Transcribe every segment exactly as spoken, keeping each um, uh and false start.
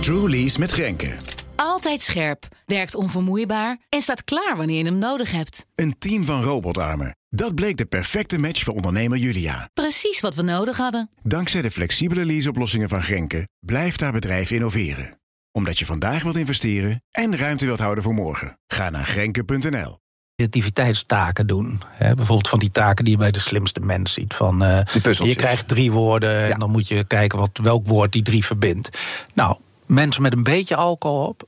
TrueLease met Grenke. Altijd scherp, werkt onvermoeibaar en staat klaar wanneer je hem nodig hebt. Een team van robotarmen. Dat bleek de perfecte match voor ondernemer Julia. Precies wat we nodig hadden. Dankzij de flexibele leaseoplossingen van Grenke blijft haar bedrijf innoveren. Omdat je vandaag wilt investeren en ruimte wilt houden voor morgen. Ga naar grenke punt n l. Creativiteitstaken doen. Hè, bijvoorbeeld van die taken die je bij de slimste mens ziet. Van, uh, je krijgt drie woorden ja. en dan moet je kijken wat, welk woord die drie verbindt. Nou, mensen met een beetje alcohol op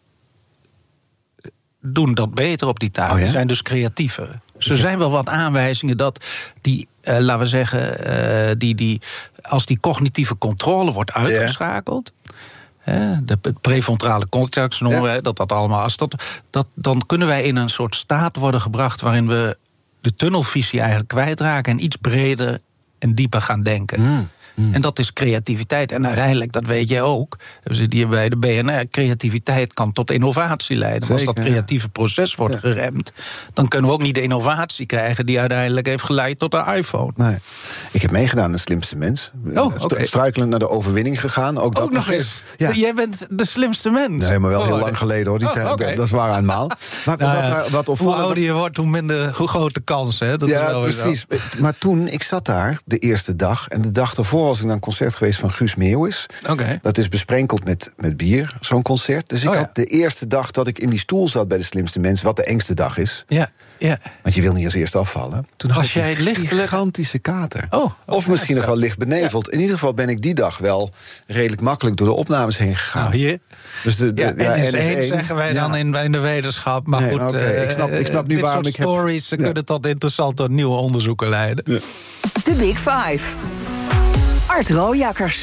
doen dat beter op die taken. Oh ja? Die zijn dus creatiever. Dus er zijn wel wat aanwijzingen dat die, uh, laten we zeggen, uh, die, die, als die cognitieve controle wordt uitgeschakeld, ja. de prefrontale cortex noemen ja. we dat dat allemaal. Als dat, dat, dan kunnen wij in een soort staat worden gebracht waarin we de tunnelvisie eigenlijk kwijtraken en iets breder en dieper gaan denken. Mm. Mm. En dat is creativiteit. En uiteindelijk, dat weet jij ook, we zitten hier bij de B N R, creativiteit kan tot innovatie leiden. Zeker, als dat creatieve ja. proces wordt ja. geremd, dan kunnen we ook niet de innovatie krijgen die uiteindelijk heeft geleid tot een iPhone. Nee. Ik heb meegedaan aan de slimste mens. Oh, okay. Struikelend naar de overwinning gegaan. Ook, ook dat nog eens. Ja. Jij bent de slimste mens. Nee, maar wel oh, heel lang geleden hoor. Die oh, tijd, okay. Dat is waar eenmaal. Maar nou, wat, ja. wat, wat hoe ouder je wordt, hoe minder hoe groot de kans. Hè? Dat ja, is precies. Maar toen, ik zat daar de eerste dag. En de dag daarvoor was ik naar een concert geweest van Guus Meeuwis. Okay. Dat is besprenkeld met, met bier, zo'n concert. Dus ik oh, ja. had de eerste dag dat ik in die stoel zat bij de slimste mens, wat de engste dag is. Ja, ja. Want je wil niet als eerste afvallen. Toen was jij een lichtelijk gigantische kater. Oh, oh, of misschien ja. nog wel licht beneveld. Ja. In ieder geval ben ik die dag wel redelijk makkelijk door de opnames heen gegaan. Nou, hier. Dus de, de, ja, ja, N S één zeggen wij ja. dan in, in de wetenschap. Maar nee, goed, okay. uh, ik, snap, ik snap nu dit waarom soort ik heb... stories ja. kunnen tot interessante nieuwe onderzoeken leiden. Ja. De Big Five. Art Rooijakkers.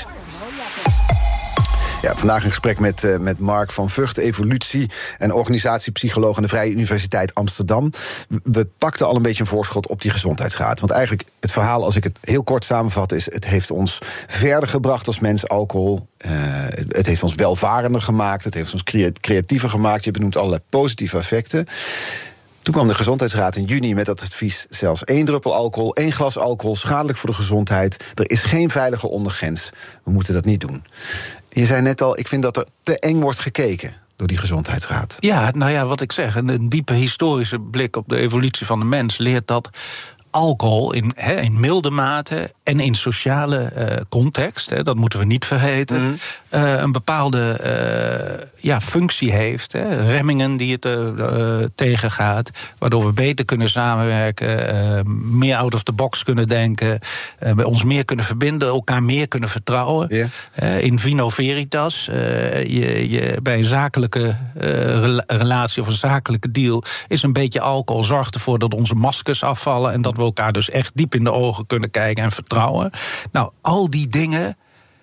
Ja, vandaag een gesprek met, uh, met Mark van Vught, evolutie- en organisatiepsycholoog aan de Vrije Universiteit Amsterdam. We pakten al een beetje een voorschot op die gezondheidsgraad. Want eigenlijk het verhaal, als ik het heel kort samenvat, is: het heeft ons verder gebracht als mens, alcohol. Uh, het heeft ons welvarender gemaakt, het heeft ons creatiever gemaakt. Je benoemt allerlei positieve effecten. Toen kwam de Gezondheidsraad in juni met dat advies: zelfs één druppel alcohol, één glas alcohol, schadelijk voor de gezondheid. Er is geen veilige ondergrens. We moeten dat niet doen. Je zei net al, ik vind dat er te eng wordt gekeken door die Gezondheidsraad. Ja, nou ja, wat ik zeg, een diepe historische blik op de evolutie van de mens leert dat alcohol in, he, in milde mate en in sociale uh, context, he, dat moeten we niet vergeten, mm-hmm. uh, een bepaalde uh, ja, functie heeft. He, remmingen die het uh, uh, tegengaat, waardoor we beter kunnen samenwerken, uh, meer out of the box kunnen denken, uh, bij ons meer kunnen verbinden, elkaar meer kunnen vertrouwen. Yeah. Uh, in vino veritas, uh, je, je, bij een zakelijke uh, relatie of een zakelijke deal is een beetje alcohol zorgt ervoor dat onze maskers afvallen en dat we elkaar dus echt diep in de ogen kunnen kijken en vertrouwen. Nou, al die dingen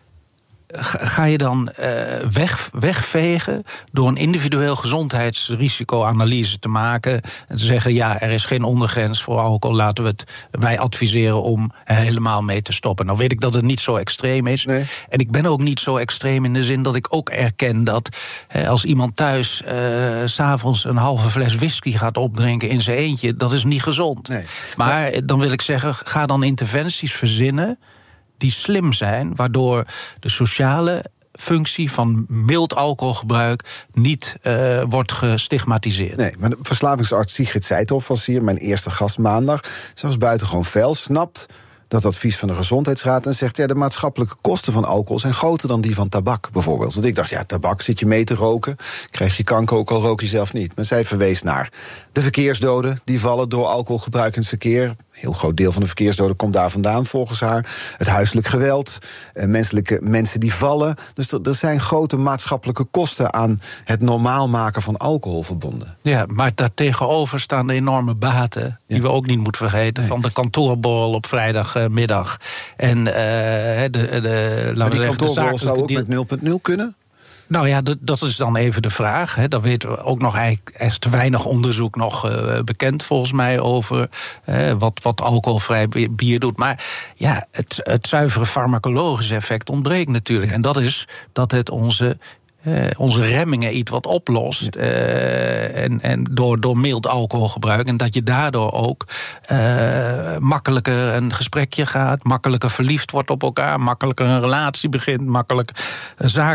ga je dan uh, weg, wegvegen door een individueel gezondheidsrisicoanalyse te maken en te zeggen, ja, er is geen ondergrens voor alcohol, laten we het, wij adviseren om er helemaal mee te stoppen. Nou weet ik dat het niet zo extreem is. Nee. En ik ben ook niet zo extreem in de zin dat ik ook erken dat hè, als iemand thuis uh, 's avonds een halve fles whisky gaat opdrinken in zijn eentje, dat is niet gezond. Nee. Maar ja. dan wil ik zeggen, ga dan interventies verzinnen die slim zijn, waardoor de sociale functie van mild alcoholgebruik niet uh, wordt gestigmatiseerd. Nee, maar de verslavingsarts Sigrid Seithoff was hier, mijn eerste gast maandag. Ze was buitengewoon fel, snapt dat advies van de Gezondheidsraad en zegt, ja, de maatschappelijke kosten van alcohol zijn groter dan die van tabak bijvoorbeeld. Want ik dacht, ja, tabak zit je mee te roken, krijg je kanker ook al rook je zelf niet. Maar zij verwees naar de verkeersdoden die vallen door alcoholgebruik in het verkeer. Een heel groot deel van de verkeersdoden komt daar vandaan volgens haar. Het huiselijk geweld, menselijke mensen die vallen. Dus er, er zijn grote maatschappelijke kosten aan het normaal maken van alcohol verbonden. Ja, maar daartegenover staan de enorme baten, die ja. we ook niet moeten vergeten, nee. van de kantoorborrel op vrijdagmiddag. En uh, de, de, de, laten we zeggen, de zakelijke zou ook deal met nul punt nul kunnen? Nou ja, dat, dat is dan even de vraag. Hè. Daar weten we ook nog eigenlijk, er is te weinig onderzoek nog uh, bekend volgens mij over uh, wat, wat alcoholvrij bier doet. Maar ja, het, het zuivere farmacologische effect ontbreekt natuurlijk. Ja. En dat is dat het onze Uh, onze remmingen iets wat oplost. Uh, en en door, door mild alcoholgebruik. En dat je daardoor ook uh, makkelijker een gesprekje gaat, makkelijker verliefd wordt op elkaar, makkelijker een relatie begint, makkelijk zaken